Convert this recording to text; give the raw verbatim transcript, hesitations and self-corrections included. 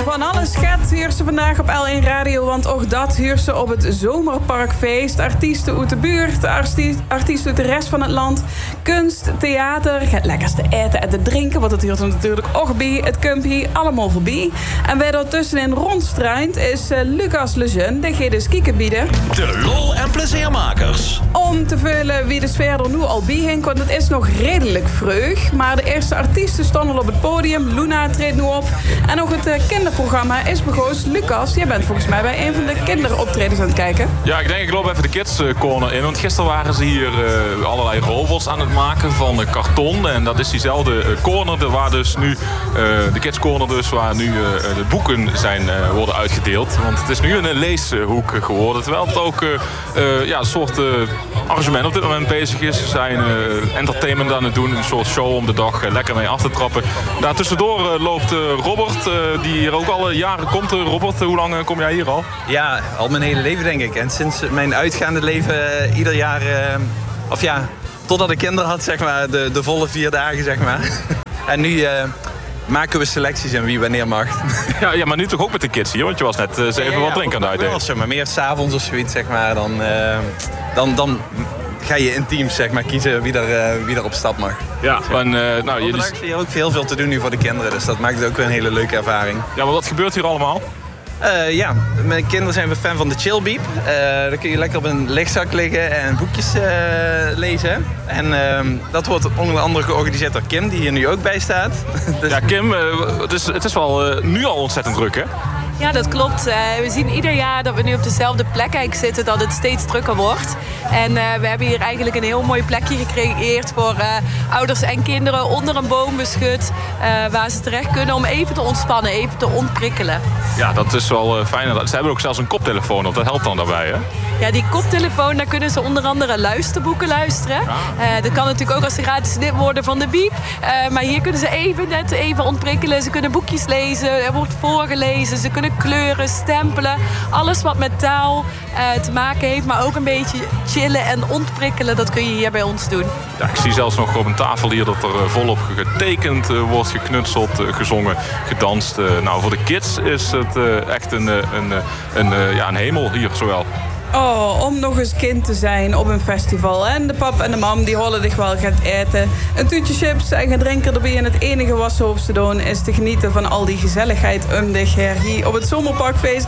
van alles gaat huursen vandaag op L één Radio. Want ook dat huursen op het Zomerparkfeest. Artiesten uit de buurt, artiesten uit de rest van het land. Kunst, theater, het lekkerste eten en te drinken. Want het huurt er natuurlijk ook bij. Het komt hier allemaal voorbij. En wij daar tussenin rondstruint is uh, Lucas Lejeune. Die gaat dus kieken bieden. De lol- en pleziermakers. Om te vullen wie de sfeer er nu al bij hing. Want het is nog redelijk vreug. Maar de eerste artiesten stonden al op het podium. Luna treedt nu op. En ook het uh, kinderprogramma is begonnen. Lucas, jij bent volgens mij bij een van de kinderoptredens aan het kijken. Ja, ik denk ik loop even de kids corner in. Want gisteren waren ze hier uh, allerlei robots aan het maken van uh, karton. En dat is diezelfde uh, corner waar dus nu, uh, de kids corner dus, waar nu uh, de boeken zijn, uh, worden uitgedeeld. Want het is nu een leeshoek geworden. Terwijl het ook uh, uh, ja, een soort uh, arrangement op dit moment bezig is. Ze zijn uh, entertainment aan het doen. Een soort show om de dag uh, lekker mee af te trappen. Daartussendoor uh, loopt uh, Robert, uh, die hier ook al jaren komt. Robert, hoe lang kom jij hier al? Ja, al mijn hele leven denk ik. En sinds mijn uitgaande leven uh, ieder jaar... Uh, of ja, totdat ik kinderen had, zeg maar. De, de volle vier dagen, zeg maar. En nu uh, maken we selecties en wie wanneer mag. Ja, ja, maar nu toch ook met de kids hier? Want je was net uh, even ja, ja, wat drinken aan het uitdelen. Wel, maar meer 's avonds of zoiets, zeg maar. Dan, uh, dan, dan ga je in teams, zeg maar, kiezen wie er, uh, wie er op stap mag. Ja, en, uh, nou, jullie... is hier ook heel veel te doen nu voor de kinderen. Dus dat maakt het ook weer een hele leuke ervaring. Ja, maar wat gebeurt hier allemaal? Uh, ja, mijn kinderen zijn we fan van de Chill Beep. Uh, dan kun je lekker op een lichtzak liggen en boekjes uh, lezen. En uh, dat wordt onder andere georganiseerd door Kim, die hier nu ook bij staat. Dus... Ja, Kim, uh, het, is, het is wel uh, nu al ontzettend druk, hè? Ja, dat klopt. Uh, we zien ieder jaar dat we nu op dezelfde plek eigenlijk zitten, dat het steeds drukker wordt. En uh, we hebben hier eigenlijk een heel mooi plekje gecreëerd voor uh, ouders en kinderen onder een boom beschut. Uh, waar ze terecht kunnen om even te ontspannen, even te ontprikkelen. Ja, dat is wel uh, fijn. Ze hebben ook zelfs een koptelefoon op, dat helpt dan daarbij, hè? Ja, die koptelefoon, daar kunnen ze onder andere luisterboeken luisteren. Uh, dat kan natuurlijk ook als ze gratis lid worden van de Biep. Uh, maar hier kunnen ze even net even ontprikkelen. Ze kunnen boekjes lezen, er wordt voorgelezen. Ze kunnen kleuren, stempelen. Alles wat met taal uh, te maken heeft. Maar ook een beetje chillen en ontprikkelen. Dat kun je hier bij ons doen. Ja, ik zie zelfs nog op een tafel hier dat er uh, volop getekend uh, wordt, geknutseld, uh, gezongen, gedanst. Uh, nou, voor de kids is het uh, echt een, een, een, een, uh, ja, een hemel hier zowel. Oh, om nog eens kind te zijn op een festival. En de pap en de mam die hollen zich wel gaat eten. Een tuutje chips en gaan drinken erbij. En het enige wat ze hoeven te doen is te genieten van al die gezelligheid om zich hier op het Zomerparkfeest.